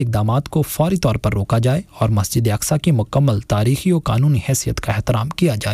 इक़दामात को फौरी तौर पर रोका जाए और मस्जिद अक्सा की मुकम्मल तारीखी और कानूनी हैसियत का एहतराम किया जाए।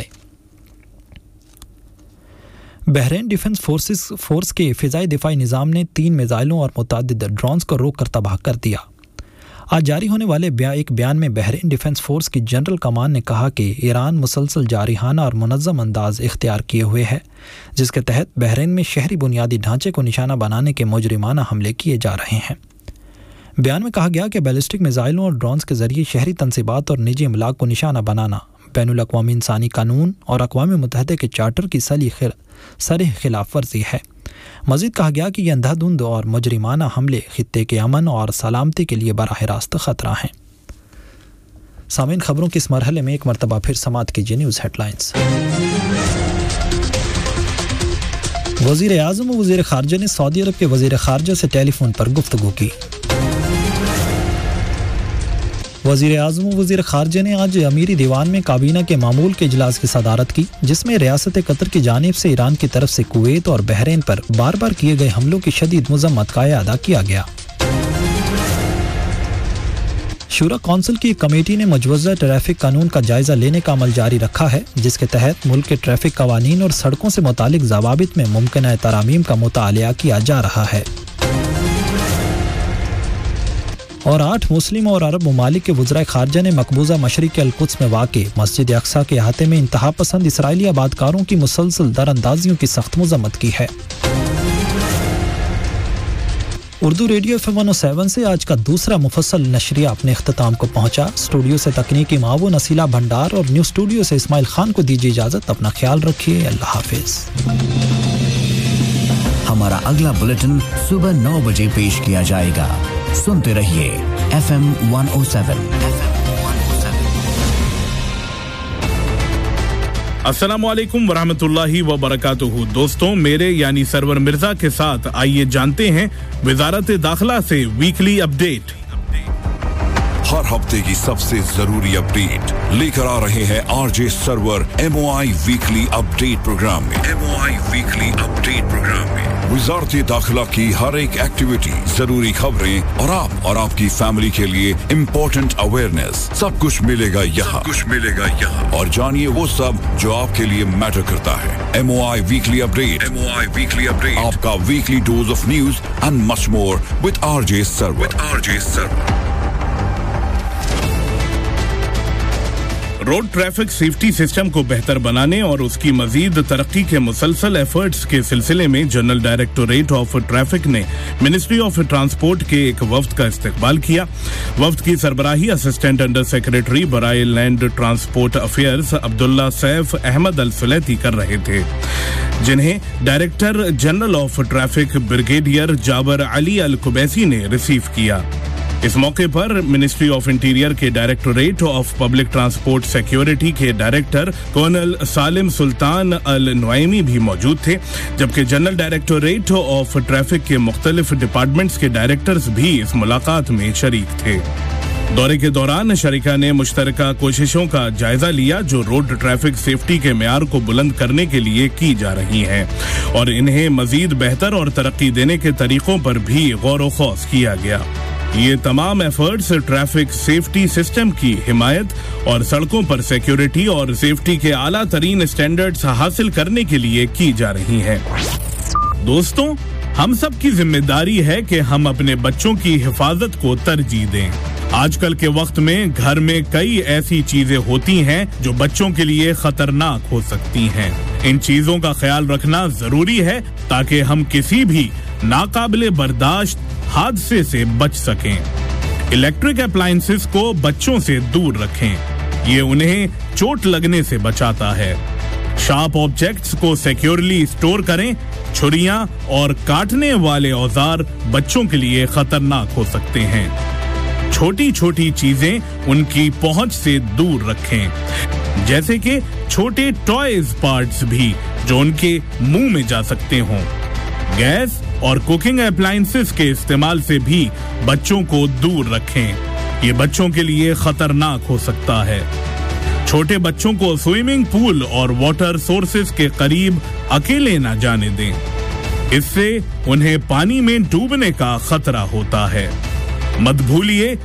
बहरीन डिफेंस फोर्स के फ़िज़ाई दिफाई निज़ाम ने 3 मिज़ाइलों और मुतअद्दिद ड्रोन्स को रोक कर तबाह कर दिया। आज जारी होने वाले एक बयान में बहरीन डिफेंस फोर्स की जनरल कमान ने कहा कि ईरान मुसलसल जारिहाना और मुनज़्ज़म अंदाज इख्तियार किए हुए है, जिसके तहत बहरीन में शहरी बुनियादी ढांचे को निशाना बनाने के मुजरिमाना हमले किए जा रहे हैं। बयान में कहा गया कि बैलिस्टिक मिज़ाइलों और ड्रोन्स के जरिए शहरी तनसीबात और निजी इमलाक को निशाना बनाना बैनुल अक़वामी इंसानी कानून और अक़वाम मुत्तहिदा के चार्टर की सरीह खिलाफ वर्जी है। मज़ीद कहा गया कि यह अंधाधुंध और मुजरिमाना हमले खित्ते के अमन और सलामती के लिए बराह रास्त ख़तरा हैं। सामीन, खबरों के इस मरहले में एक मरतबा फिर समाअत कीजिए न्यूज़ हेडलाइंस। वज़ीर आज़म और वज़ीर ख़ारजा ने सऊदी अरब के वज़ीर ख़ारजा से टेलीफोन पर गुफ्तगू की। वज़ीर आज़म और वज़ीर ख़ारजा ने आज अमीरी दीवान में काबीना के मामूल के इजलास की सदारत की, जिसमें रियासत कतर की जानिब से ईरान की तरफ से कुवैत और बहरीन पर बार बार किए गए हमलों की शदीद मज़म्मत का अदा किया गया। शूरा कौंसिल की कमेटी ने मुजवज़्ज़ा ट्रैफिक कानून का जायज़ा लेने का अमल जारी रखा है, जिसके तहत मुल्क के ट्रैफिक कवानीन और सड़कों से मुतालिक ज़वाबित में मुमकिन तरामीम का मुतालिया किया जा रहा है। और 8 मुस्लिम और अरब ममालिक के वज़राए ख़ारजा ने मकबूजा मशरिक़ अल-कुद्स में वाक़ मस्जिद अक्सा के अहाते में इंतहा पसंद इसराइली आबादकारों की मुसलसल दरअंदाजियों की सख्त मज़म्मत की है। उर्दू रेडियो FM 107 से आज का दूसरा मुफस्सल नशरिया अपने इख्तिताम को पहुंचा। स्टूडियो से तकनीकी मावून नसीला भंडार और न्यूज़ स्टूडियो से इस्माइल खान को दीजिए इजाज़त। अपना ख्याल रखिए। अल्लाह हाफिज़। हमारा अगला बुलेटिन सुबह 9 बजे पेश किया जाएगा। सुनते रहिए FM 107। अस्सलामुअलैकुम वरहमतुल्लाहि व बरकातुहू। दोस्तों, मेरे यानी सरवर मिर्जा के साथ आइए जानते हैं वजारत दाखिला से वीकली अपडेट। हर हफ्ते की सबसे जरूरी अपडेट लेकर आ रहे हैं RJ server MOI weekly update programme में। MOI वीकली अपडेट प्रोग्राम में वजारत दाखिला की हर एक एक्टिविटी, जरूरी खबरें और आप और आपकी फैमिली के लिए इम्पोर्टेंट अवेयरनेस, सब कुछ मिलेगा यहाँ। और जानिए वो सब जो आपके लिए मैटर करता है। MOI weekly update. MOI weekly update, आपका weekly dose of news and much more with RJ server. Road traffic safety system को बेहतर बनाने और उसकी मजीद तरक्की के मुसलसल एफर्ट्स के सिलसिले में जनरल डायरेक्टोरेट ऑफ ट्रैफिक ने मिनिस्ट्री ऑफ ट्रांसपोर्ट के एक वफ्द का इस्तकबाल किया। वफ्द की सरबराही असिस्टेंट अंडर सेक्रेटरी बराए land transport affairs Abdullah Saif Ahmad अल सुलैती कर रहे थे, जिन्हें director general of traffic brigadier जाबर अली अल कुबैसी ने रिसीव किया। इस मौके पर मिनिस्ट्री ऑफ इंटीरियर के directorate of public transport security के डायरेक्टर कर्नल सालिम सुल्तान अल नुआइमी भी मौजूद थे, जबकि जनरल डायरेक्टोरेट ऑफ ट्रैफिक के मुख्तलिफ डिपार्टमेंट्स के डायरेक्टर्स भी इस मुलाकात में शरीक थे। दौरे के दौरान शरीका ने मुश्तरका कोशिशों का जायजा लिया जो रोड ट्रैफिक सेफ्टी के मेयार को बुलंद करने के लिए की जा रही हैं, और इन्हें मजीद बेहतर और तरक्की देने के तरीकों पर भी गौर व खौस किया गया। ये तमाम एफर्ट्स ट्रैफिक सेफ्टी सिस्टम की हिमायत और सड़कों पर सिक्योरिटी और सेफ्टी के आला तरीन स्टैंडर्ड्स हासिल करने के लिए की जा रही हैं। दोस्तों, हम सब की जिम्मेदारी है कि हम अपने बच्चों की हिफाजत को तरजीह दें। आजकल के वक्त में घर में कई ऐसी चीजें होती हैं जो बच्चों के लिए खतरनाक हो सकती हैं। इन चीजों का ख्याल रखना जरूरी है ताकि हम किसी भी नाकाबिले बर्दाश्त हादसे से बच सकें। इलेक्ट्रिक अप्लायंसेस को बच्चों से दूर रखें, ये उन्हें चोट लगने से बचाता है। शार्प ऑब्जेक्ट्स को सिक्योरली स्टोर करें। छुरियां और काटने वाले औजार बच्चों के लिए खतरनाक हो सकते हैं। छोटी छोटी चीजें उनकी पहुंच से दूर रखें, जैसे कि छोटे टॉयज पार्ट्स भी जो उनके मुंह में जा सकते हों। गैस और कुकिंग अप्लायंसेस के इस्तेमाल से भी बच्चों को दूर रखें, ये बच्चों के लिए खतरनाक हो सकता है। छोटे बच्चों को स्विमिंग पूल और वाटर सोर्सेज के करीब अकेले न जाने दें, इससे उन्हें पानी में डूबने का खतरा होता है। मत भूलिए